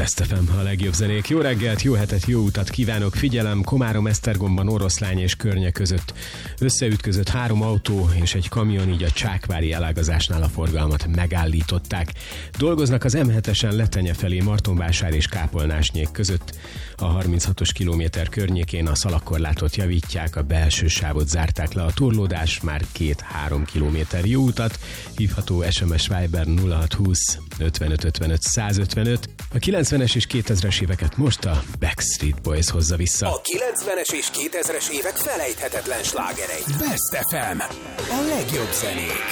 Best FM, a legjobb zenék. Jó reggelt, jó hetet, jó utat kívánok. Figyelem, Komárom-Esztergomban Oroszlány és környe között összeütközött 3 autó és egy kamion, így a Csákvári elágazásnál a forgalmat megállították. Dolgoznak az M7-esen Letenye felé Martonvásár és Kápolnásnyék között. A 36-os kilométer környékén a szalagkorlátot javítják, a belső sávot zárták le, a torlódás már 2-3 kilométer. Jó utat, hívható SMS Viber 0620 55 55 155. A 90-es és 2000-es éveket most a Backstreet Boys hozza vissza. A 90-es és 2000-es évek felejthetetlen slágerei. Best FM. A legjobb zenék.